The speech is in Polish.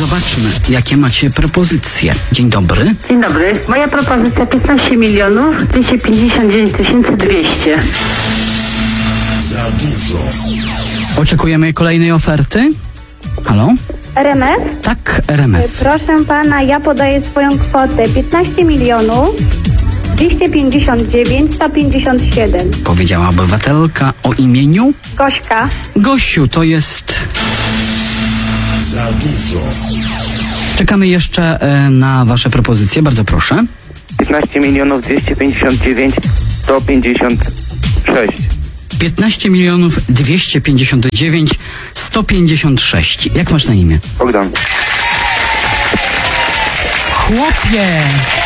zobaczmy, jakie macie propozycje. Dzień dobry. Dzień dobry. Moja propozycja 15 milionów 259 200. Za dużo. Oczekujemy kolejnej oferty. Halo? RMF? Tak, RMF. Proszę pana, ja podaję swoją kwotę 15 milionów 259 157. Powiedziała obywatelka o imieniu Gośka. Gosiu. To jest... Za dużo. Czekamy jeszcze na wasze propozycje. Bardzo proszę. 15 milionów 259 156. 15 milionów 259 156. Jak masz na imię? Bogdan. Chłopie!